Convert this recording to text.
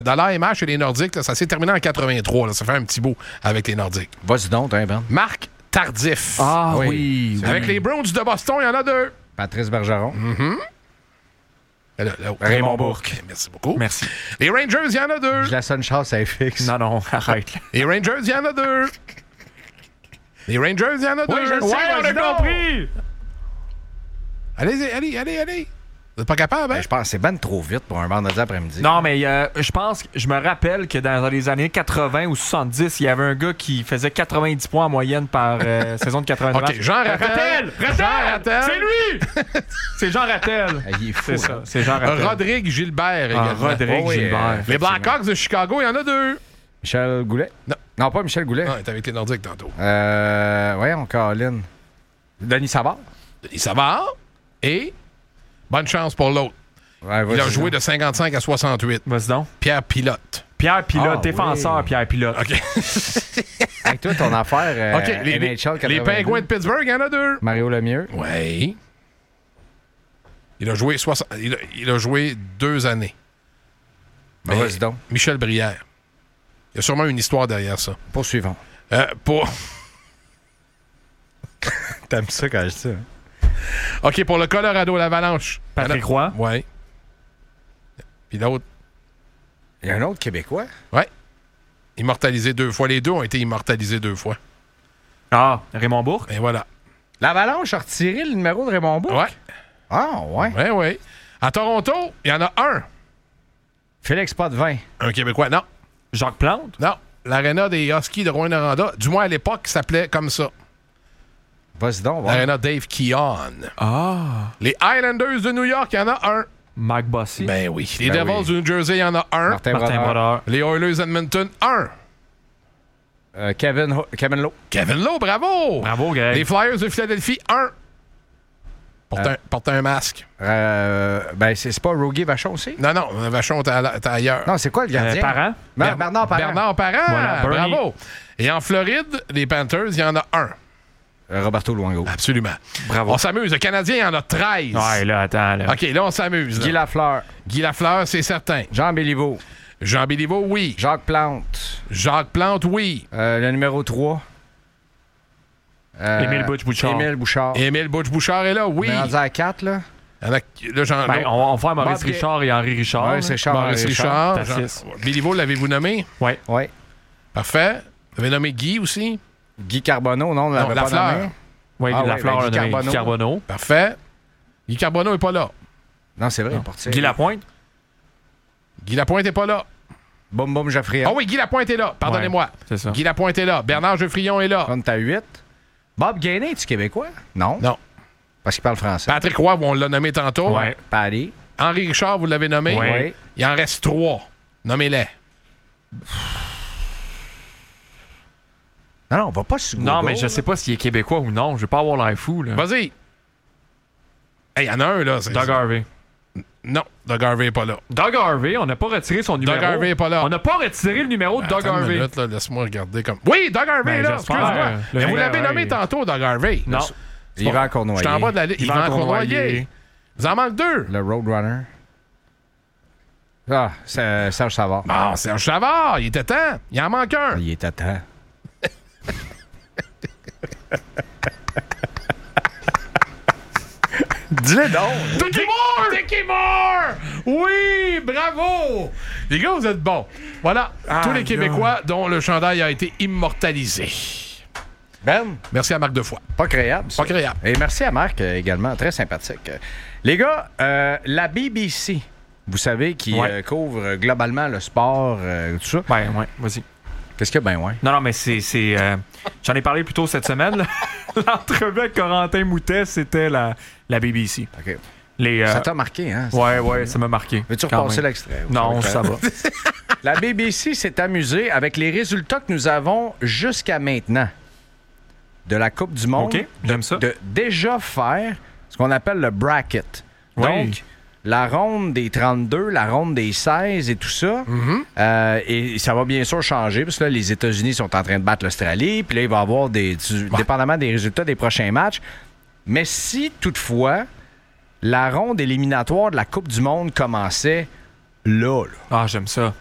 Dans l'AMH et les Nordiques, là, ça s'est terminé en 83. Là, ça fait un petit bout avec les Nordiques. Vas-y donc, hein, Ben. Marc Tardif. Ah oui. Avec les Browns de Boston, il y en a 2. Patrice Bergeron. Raymond Bourque. Merci beaucoup. Merci. Les Rangers, il y en a 2. Je la sonne chasse à FX. Non, arrête. Les Rangers, il y en a 2. Les Rangers, il y en a 2. Oui, je le sais, On a compris. Allez. Vous n'êtes pas capable, hein? Ben, je pense que c'est ben trop vite pour un vendredi après-midi. Non, mais je me rappelle que dans les années 80 ou 70, il y avait un gars qui faisait 90 points en moyenne par saison de 80 OK, Jean Rattel. Jean Rattel! C'est lui! C'est Jean Rattel. Il est fou. C'est ça, c'est Jean Rattel. Rodrigue Gilbert également. Rodrigue oui, Gilbert. Les Blackhawks de Chicago, il y en a 2. Michel Goulet? Non, pas Michel Goulet. Non, il est avec les Nordiques tantôt. Voyons, Caroline. Denis Savard? Denis Savard. Et bonne chance pour l'autre. Ouais, Il a joué de 55 à 68. Vas-y donc. Pierre Pilote. Pierre Pilote, Ah, défenseur oui. Pierre Pilote. OK. Avec toi, ton affaire OK, les NHL 82. Pingouins de Pittsburgh, il y en a 2. Mario Lemieux. Oui. Il a joué, il a joué 2 années. Ben, Mais vas-y donc. Michel Brière. Il y a sûrement une histoire derrière ça. Poursuivons. Pour... T'aimes ça quand je dis ça? OK, pour le Colorado, l'Avalanche. Patrick Roy. Oui. Puis l'autre, Il y a un autre Québécois. immortalisé 2 fois. Les deux ont été immortalisés 2 fois. Ah, Raymond Bourque. Et voilà. L'Avalanche a retiré le numéro de Raymond Bourque? Ouais. Ah, ouais. Oui. À Toronto, il y en a un. Félix Potvin. Un Québécois. Non. Jacques Plante. Non. L'aréna des Huskies de Rouyn-Noranda, du moins à l'époque, s'appelait comme ça. Vas-y donc. Ouais. L'aréna Dave Keon. Ah. Les Islanders de New York, il y en a un. Mike Bossy. Ben oui. Les Ben Devils oui. du New Jersey, il y en a un. Martin Martin Brodeur. Brodeur. Les Oilers Edmonton, un. Kevin Lowe. Kevin Lowe, bravo. Bravo, Greg. Les Flyers de Philadelphie, un. Porte un masque. Ben, c'est pas Rogie Vachon aussi? Non, Vachon, t'es ailleurs. Non, c'est quoi le gardien? Parent. Bernard Parent. Bernard Parent, Voilà, Bernie. bravo. Et en Floride, les Panthers, il y en a un. Roberto Luongo. Absolument. Bravo. On s'amuse. Le Canadien, il y en a 13. Ouais, là, attends. Là. OK, là, on s'amuse. Guy là. Lafleur. Guy Lafleur, c'est certain. Jean Béliveau. Jean Béliveau, oui. Jacques Plante. Jacques Plante, oui. Le numéro 3. Émile Butch-Bouchard. Émile Bouchard. Émile Butch-Bouchard est là, oui. On est rendu à 4, là. Il y en a- là, Jean, Ben, on va faire Maurice Bob Richard et Henri Richard. Maurice là. Richard. Maurice Richard. T'as Jean- 6. Béliveau, l'avez-vous nommé? Ouais. Oui. Parfait. Vous avez nommé Guy aussi? Guy Carbonneau, non, on l'avait pas Lafleur. nommé. Oui, Ah la ouais, fleur, ben, on a Guy nommé Carbonneau. Guy Carbonneau. Parfait. Guy Carbonneau n'est pas là. Non, c'est vrai, il est parti. Guy Lapointe. Guy Lapointe n'est pas là. Boum Boum Geoffrion. Ah oui, Guy Lapointe est là. Pardonnez-moi. C'est ça. Guy Lapointe est là. Bernard Geoffrion est là. On est à 8. Bob Gainé, es-tu québécois? Non. Non. Parce qu'il parle français. Patrick Roy, on l'a nommé tantôt. Ouais. Paddy. Henri Richard, vous l'avez nommé. Ouais. Oui. Il en reste 3. Nommez-les. Non, on va pas sur Google. Non, mais je sais pas s'il est québécois ou non. Je vais pas avoir l'air fou. Là. Vas-y. Hey, il y en a un, là. Doug Harvey. Non, Doug Harvey n'est pas là. Doug Harvey, on n'a pas retiré son numéro. Doug Harvey n'est pas là. On n'a pas retiré le numéro de Doug Attends une Harvey. minute, là, laisse-moi regarder comme... Oui, Doug Harvey Ben, est là, j'espère. excuse-moi. Le Mais vous numéro l'avez nommé un, tantôt, Doug Harvey. Non. Yvan Je Cournoyer. suis en bas de la liste. Yvan Cournoyer. Vous en manque 2. Le Roadrunner. Ah, c'est Serge Savard. Bon, Serge Savard, il était temps. Il en manque un. Il est à temps. Dis-le donc! Dickie Moore! Oui, bravo! Les gars, vous êtes bons. Voilà, tous les Québécois dont le chandail a été immortalisé. Ben, Merci à Marc Defoy. pas créable, ça. Pas créable. Et merci à Marc également, très sympathique. Les gars, la BBC, vous savez, qui Ouais. couvre globalement le sport, tout ça. Ouais, vas-y. Qu'est-ce que ben ouais? Non, mais c'est j'en ai parlé plus tôt cette semaine. là. L'entrevue avec Corentin Moutet, c'était la BBC. OK. Les, Ça t'a marqué, hein? ouais, ça m'a marqué. Veux-tu quand repasser même. l'extrait? Non, ça va. La BBC s'est amusée avec les résultats que nous avons jusqu'à maintenant de la Coupe du Monde. OK, j'aime ça. De déjà faire ce qu'on appelle le bracket. Oui. Donc, la ronde des 32, la ronde des 16 et tout ça. Et ça va bien sûr changer, parce que là, les États-Unis sont en train de battre l'Australie, puis là, il va y avoir dépendamment des résultats des prochains matchs. Mais si, toutefois, la ronde éliminatoire de la Coupe du Monde commençait là. Ah, j'aime ça.